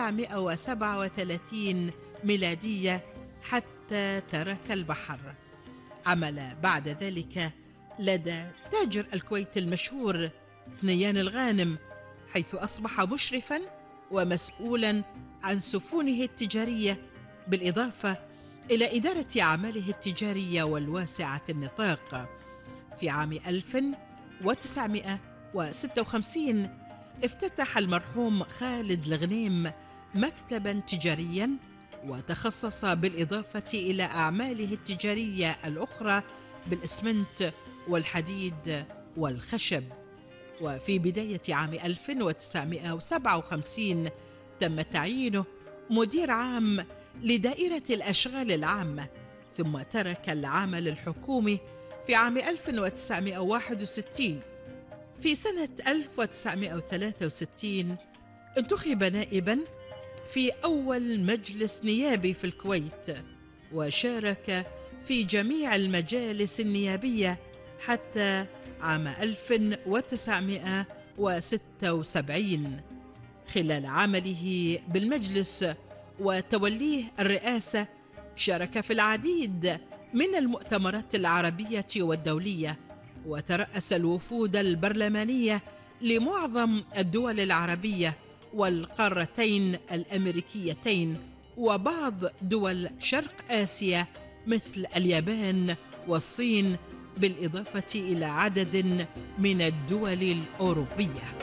1937 ميلادية حتى ترك البحر. عمل بعد ذلك لدى تاجر الكويت المشهور ثنيان الغانم، حيث أصبح مشرفاً ومسؤولاً عن سفنه التجارية، بالإضافة إلى إدارة أعماله التجارية والواسعة النطاق. في عام 1956 افتتح المرحوم خالد الغنيم مكتباً تجارياً، وتخصص بالإضافة إلى أعماله التجارية الأخرى بالإسمنت والحديد والخشب. وفي بداية عام 1957 تم تعيينه مدير عام لدائرة الأشغال العامة، ثم ترك العمل الحكومي في عام 1961. في سنة 1963 انتخب نائباً في أول مجلس نيابي في الكويت، وشارك في جميع المجالس النيابية حتى عام 1976. خلال عمله بالمجلس وتوليه الرئاسة شارك في العديد من المؤتمرات العربية والدولية، وترأس الوفود البرلمانية لمعظم الدول العربية والقارتين الأمريكيتين وبعض دول شرق آسيا مثل اليابان والصين، بالإضافة إلى عدد من الدول الأوروبية.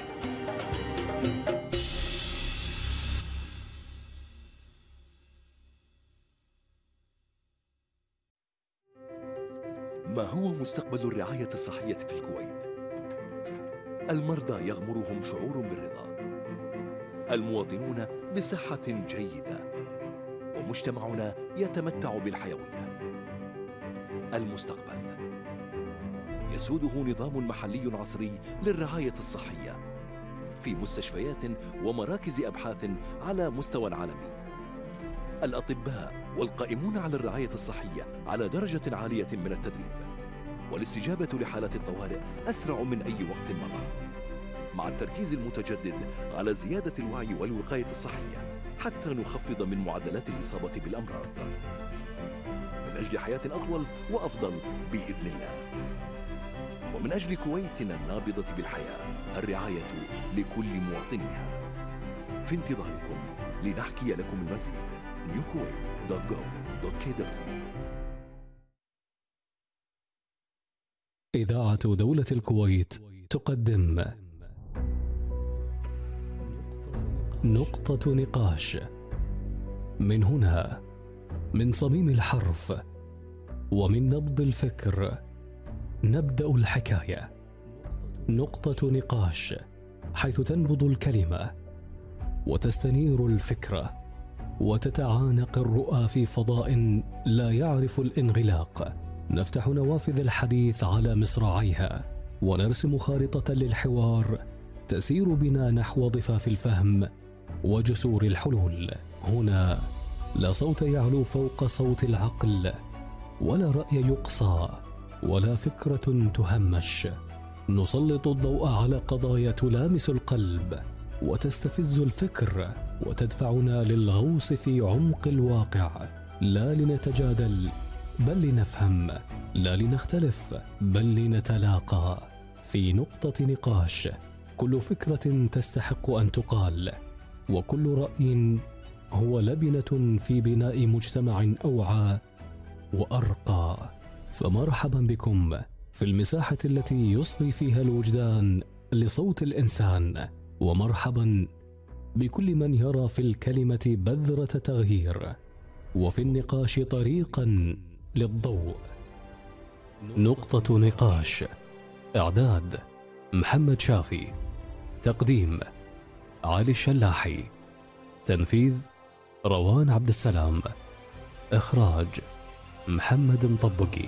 ما هو مستقبل الرعاية الصحية في الكويت؟ المرضى يغمرهم شعور بالرضا، المواطنون بصحة جيدة، ومجتمعنا يتمتع بالحيوية. المستقبل يسوده نظام محلي عصري للرعاية الصحية في مستشفيات ومراكز أبحاث على مستوى عالمي. الأطباء والقائمون على الرعاية الصحية على درجة عالية من التدريب، والاستجابة لحالات الطوارئ أسرع من أي وقت مضى، مع التركيز المتجدد على زيادة الوعي والوقاية الصحية حتى نخفض من معدلات الإصابة بالأمراض، من أجل حياة أطول وأفضل بإذن الله. ومن أجل كويتنا النابضة بالحياة، الرعاية لكل مواطنيها. في انتظاركم لنحكي لكم المزيد. newkuwait.gov.kw. إذاعة دولة الكويت تقدم نقطة نقاش. من هنا، من صميم الحرف ومن نبض الفكر، نبدأ الحكاية. نقطة نقاش، حيث تنبض الكلمة وتستنير الفكرة وتتعانق الرؤى في فضاء لا يعرف الانغلاق. نفتح نوافذ الحديث على مصراعيها ونرسم خارطة للحوار تسير بنا نحو ضفاف الفهم وجسور الحلول. هنا لا صوت يعلو فوق صوت العقل، ولا رأي يقصى، ولا فكرة تهمش. نسلط الضوء على قضايا تلامس القلب وتستفز الفكر وتدفعنا للغوص في عمق الواقع، لا لنتجادل بل لنفهم، لا لنختلف بل لنتلاقى. في نقطة نقاش كل فكرة تستحق أن تقال، وكل رأي هو لبنة في بناء مجتمع أوعى وأرقى. فمرحبا بكم في المساحة التي يصغي فيها الوجدان لصوت الإنسان، ومرحبا بكل من يرى في الكلمة بذرة تغيير، وفي النقاش طريقا للضوء. نقطة نقاش. إعداد محمد شافي، تقديم علي الشلاحي، تنفيذ روان عبد السلام، إخراج محمد مطبقي.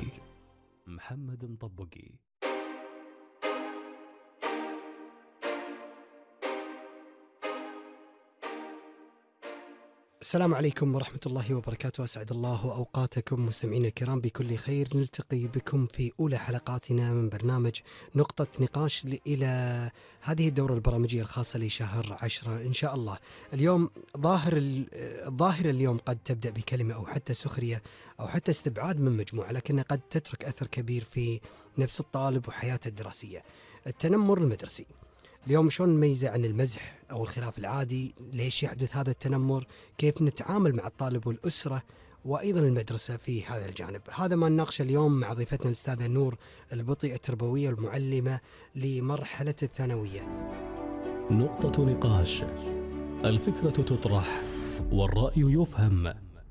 السلام عليكم ورحمة الله وبركاته. أسعد الله أوقاتكم مستمعينا الكرام بكل خير. نلتقي بكم في أولى حلقاتنا من برنامج نقطة نقاش إلى هذه الدورة البرامجية الخاصة لشهر 10 إن شاء الله. اليوم الظاهرة اليوم قد تبدأ بكلمة أو حتى سخرية أو حتى استبعاد من مجموعة، لكنها قد تترك أثر كبير في نفس الطالب وحياته الدراسية. التنمر المدرسي اليوم شلون نميزه عن المزح أو الخلاف العادي؟ ليش يحدث هذا التنمر؟ كيف نتعامل مع الطالب والأسرة وأيضا المدرسة في هذا الجانب؟ هذا ما نناقشه اليوم مع ضيفتنا الأستاذة نور البطي، التربوية والمعلمة لمرحلة الثانوية. نقطة نقاش، الفكرة تطرح والرأي يفهم.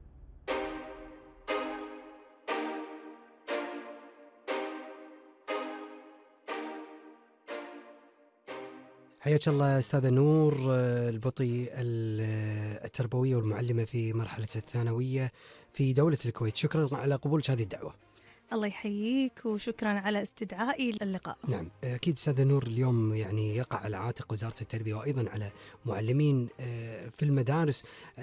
حياك الله أستاذة نور البطي، التربوية والمعلمة في مرحلة الثانوية في دولة الكويت. شكرا على قبولك هذه الدعوة. الله يحييك وشكرا على استدعائي للقاء. نعم أكيد أستاذة نور، اليوم يعني يقع على عاتق وزارة التربية وأيضا على معلمين في المدارس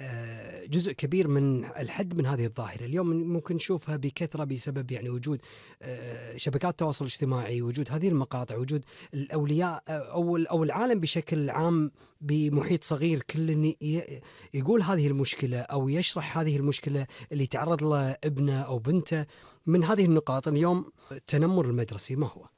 جزء كبير من الحد من هذه الظاهرة. اليوم ممكن نشوفها بكثرة بسبب يعني وجود شبكات التواصل الاجتماعي، وجود هذه المقاطع، وجود الأولياء أو العالم بشكل عام بمحيط صغير كل يقول هذه المشكلة أو يشرح هذه المشكلة اللي تعرض له ابنه أو بنته. من هذه النقاط اليوم التنمر المدرسي ما هو؟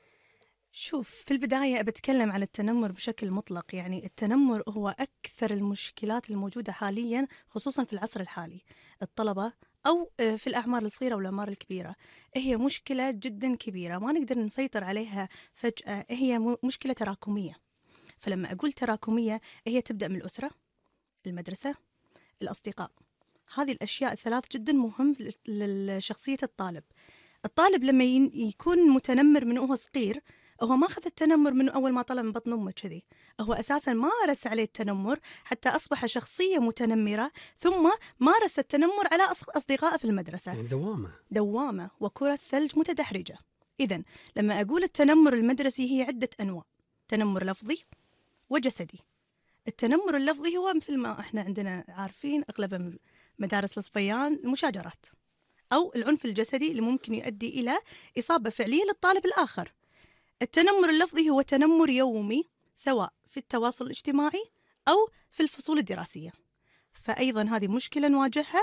شوف، في البداية بتكلم على التنمر بشكل مطلق. يعني التنمر هو أكثر المشكلات الموجودة حاليا، خصوصا في العصر الحالي. الطلبة أو في الأعمار الصغيرة والأعمار الكبيرة هي مشكلة جدا كبيرة، ما نقدر نسيطر عليها فجأة. هي مشكلة تراكمية. فلما أقول تراكمية هي تبدأ من الأسرة، المدرسة، الأصدقاء. هذه الأشياء الثلاث جدا مهم لشخصية الطالب. الطالب لما يكون متنمر من وهو صغير، هو ما أخذ التنمر من أول ما طلع من بطن أمه كذي، هو أساسا مارس عليه التنمر حتى أصبح شخصية متنمرة، ثم مارس التنمر على أصدقائه في المدرسة. يعني دوامة وكرة ثلج متدحرجة. إذن لما أقول التنمر المدرسي هي عدة أنواع: تنمر لفظي وجسدي. التنمر اللفظي هو مثل ما احنا عندنا عارفين أغلب مدارس الصبيان، المشاجرات أو العنف الجسدي اللي ممكن يؤدي إلى إصابة فعلية للطالب الآخر. التنمر اللفظي هو تنمر يومي، سواء في التواصل الاجتماعي أو في الفصول الدراسية. فأيضا هذه مشكلة نواجهها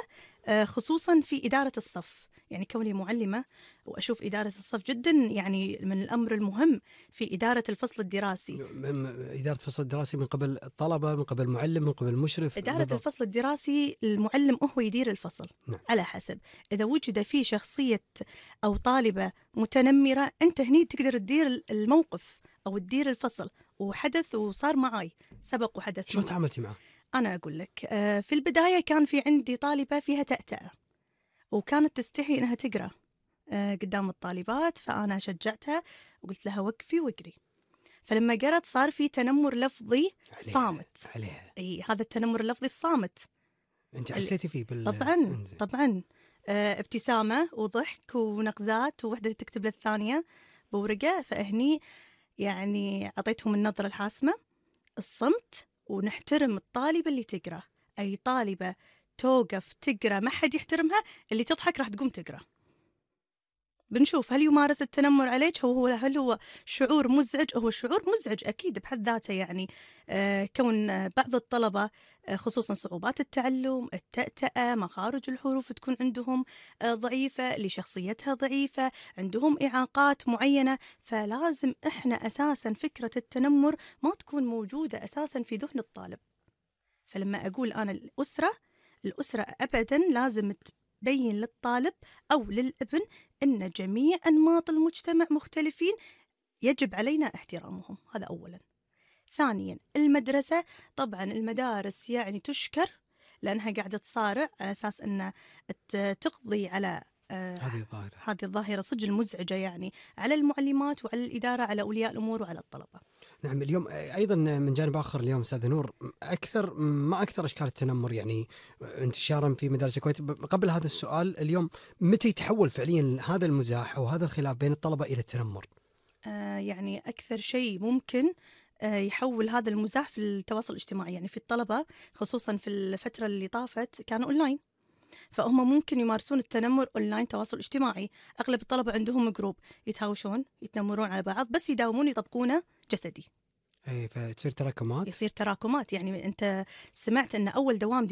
خصوصا في إدارة الصف. يعني كوني معلمة وأشوف إدارة الصف جدا يعني من الأمر المهم في إدارة الفصل الدراسي. إدارة الفصل الدراسي من قبل الطلبة، من قبل المعلم، من قبل المشرف. إدارة بالضبط. الفصل الدراسي المعلم هو يدير الفصل. نعم. على حسب إذا وجد فيه شخصية أو طالبة متنمرة، أنت هني تقدر تدير الموقف أو تدير الفصل. وحدث وصار معاي سبق وحدث. شو تعاملتي معه؟ أنا أقول لك في البداية كان في عندي طالبة فيها تأتأة، وكانت تستحي إنها تقرأ قدام الطالبات، فأنا شجعتها وقلت لها وقفي واقري. فلما قرأت صار في تنمر لفظي صامت عليها. أي هذا التنمر اللفظي الصامت. أنت حسيتي فيه طبعا ابتسامة وضحك ونقزات، ووحدة تكتب للثانية بورقة. فأهني يعني أعطيتهم النظرة الحاسمة، الصمت، ونحترم الطالبة اللي تقرأ. أي طالبة توقف تقرأ ما حد يحترمها، اللي تضحك راح تقوم تقرأ. بنشوف هل يمارس التنمر عليك، هل هو شعور مزعج. هو شعور مزعج أكيد بحد ذاته. يعني كون بعض الطلبة خصوصا صعوبات التعلم، التأتأة، مخارج الحروف تكون عندهم ضعيفة، لشخصيتها ضعيفة، عندهم إعاقات معينة، فلازم إحنا أساسا فكرة التنمر ما تكون موجودة أساسا في ذهن الطالب. فلما أقول أنا الأسرة أبدا لازم تبين للطالب أو للابن أن جميع أنماط المجتمع مختلفين، يجب علينا احترامهم. هذا أولا. ثانيا المدرسة، طبعا المدارس يعني تشكر لأنها قاعدة تصارع على أساس أن تقضي على هذه الظاهرة صدق المزعجة، يعني على المعلمات وعلى الإدارة، على أولياء الأمور وعلى الطلبة. نعم. اليوم أيضا من جانب آخر، اليوم أستاذ نور، ما أكثر أشكال التنمر يعني انتشارا في مدارس الكويت. قبل هذا السؤال، اليوم متى يتحول فعليا هذا المزاح أو هذا الخلاف بين الطلبة إلى التنمر؟ يعني أكثر شيء ممكن يحول هذا المزاح في التواصل الاجتماعي. يعني في الطلبة خصوصا في الفترة اللي طافت كانوا أونلاين، فهم ممكن يمارسون التنمر أونلاين، تواصل اجتماعي. أغلب الطلبة عندهم جروب يتهاوشون يتنمرون على بعض، بس يداومون يطبقونه جسدي. اي فتصير تراكمات. يصير تراكمات. يعني أنت سمعت أن أول دوام